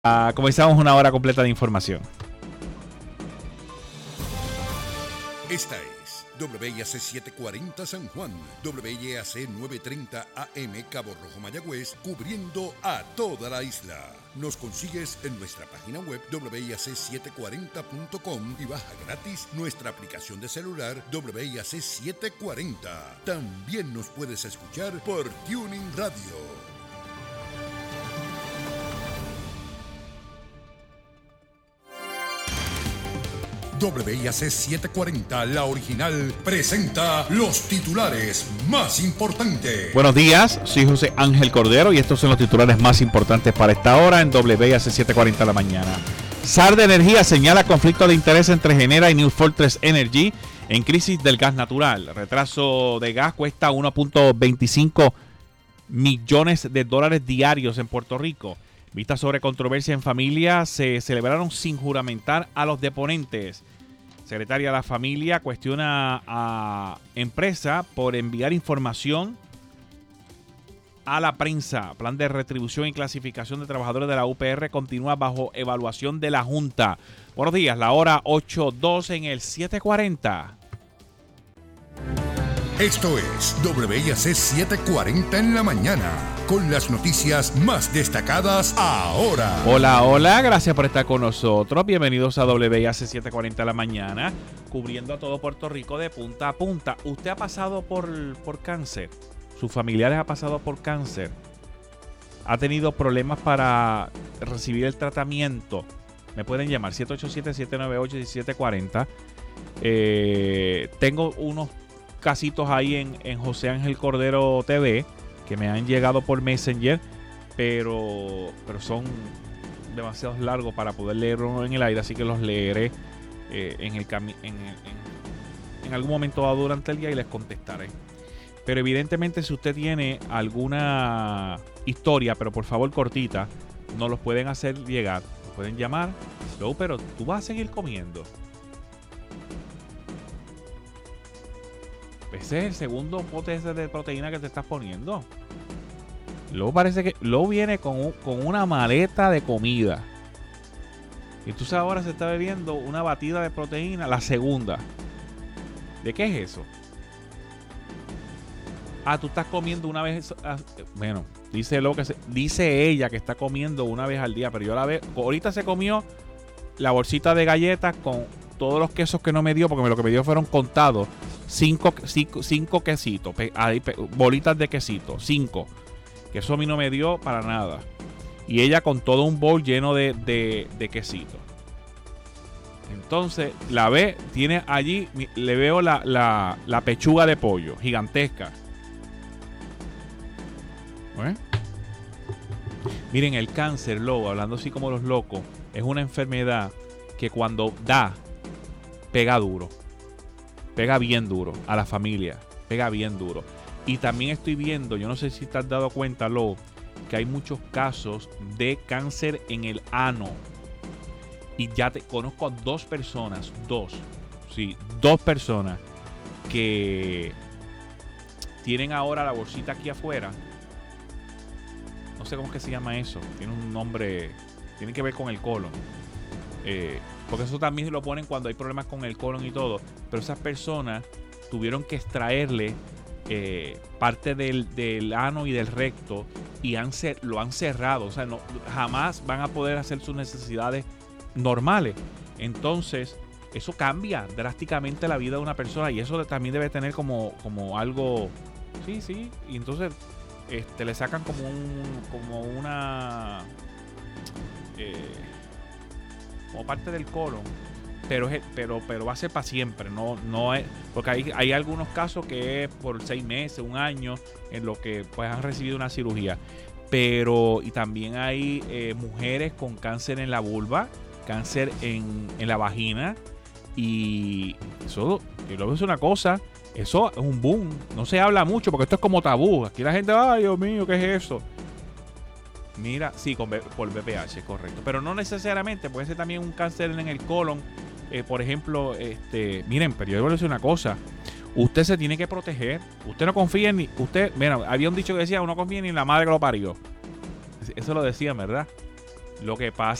Comenzamos una hora completa de información. Esta es WIAC 740 San Juan, WIAC 930 AM Cabo Rojo Mayagüez, cubriendo a toda la isla. Nos consigues en nuestra página web WIAC740.com y baja gratis nuestra aplicación de celular WIAC 740. También nos puedes escuchar por Tuning Radio. WIAC 740, la original, presenta los titulares más importantes. Buenos días, soy José Ángel Cordero y estos son los titulares más importantes para esta hora en WIAC 740 a la mañana. SAR de Energía señala conflicto de interés entre Genera y New Fortress Energy en crisis del gas natural. Retraso de gas cuesta 1.25 millones de dólares diarios en Puerto Rico. Vistas sobre controversia en familia se celebraron sin juramentar a los deponentes. Secretaria de la Familia cuestiona a empresa por enviar información a la prensa. Plan de retribución y clasificación de trabajadores de la UPR continúa bajo evaluación de la Junta. Buenos días, la hora 8:02 en el 740. Esto es WIAC 740 en la mañana, con las noticias más destacadas ahora. Hola, gracias por estar con nosotros. Bienvenidos a WIAC 740 en la mañana, cubriendo a todo Puerto Rico de punta a punta. ¿Usted ha pasado por cáncer? ¿Sus familiares han pasado por cáncer? ¿Ha tenido problemas para recibir el tratamiento? Me pueden llamar 787-798-1740. Tengo unos casitos ahí en José Ángel Cordero TV que me han llegado por Messenger, pero son demasiado largos para poder leerlos en el aire, así que los leeré en algún momento dado durante el día y les contestaré. Pero evidentemente, si usted tiene alguna historia, pero por favor cortita, nos los pueden hacer llegar, nos pueden llamar. Luego, pero tú vas a seguir comiendo. Ese es el segundo pote de proteína que te estás poniendo. Luego parece que luego viene con una maleta de comida. Y entonces ahora se está bebiendo una batida de proteína, la segunda. ¿De qué es eso? Tú estás comiendo una vez. Bueno, dice ella que está comiendo una vez al día, pero yo la veo. Ahorita se comió la bolsita de galletas con todos los quesos que no me dio, porque lo que me dio fueron contados. 5 quesitos, bolitas de quesito, 5. Que eso a mí no me dio para nada. Y ella con todo un bowl lleno de quesito. Entonces, la ve, tiene allí, le veo la pechuga de pollo, gigantesca. ¿Eh? Miren, el cáncer, hablando así como los locos, es una enfermedad que cuando da, pega duro. Pega bien duro a la familia. Pega bien duro. Y también estoy viendo, yo no sé si te has dado cuenta, que hay muchos casos de cáncer en el ano. Y ya conozco a dos personas que tienen ahora la bolsita aquí afuera. No sé cómo es que se llama eso. Tiene un nombre, tiene que ver con el colon. Porque eso también lo ponen cuando hay problemas con el colon y todo. Pero esas personas tuvieron que extraerle parte del ano y del recto y lo han cerrado. O sea, jamás van a poder hacer sus necesidades normales. Entonces, eso cambia drásticamente la vida de una persona y eso también debe tener como algo. Sí. Y entonces le sacan como parte del colon, pero va a ser para siempre, no es, porque hay algunos casos que es por 6 meses, 1 año, en lo que pues han recibido una cirugía, y también hay mujeres con cáncer en la vulva, cáncer en la vagina, y eso, y luego es una cosa, eso es un boom, no se habla mucho porque esto es como tabú, aquí la gente, ay Dios mío, ¿qué es eso? Mira, sí, por BPH, correcto. Pero no necesariamente, puede ser también un cáncer en el colon. Por ejemplo, miren, pero yo voy a decir una cosa. Usted se tiene que proteger. Usted no confía en mira, había un dicho que decía, uno confía ni en la madre que lo parió. Eso lo decían, ¿verdad? Lo que pasa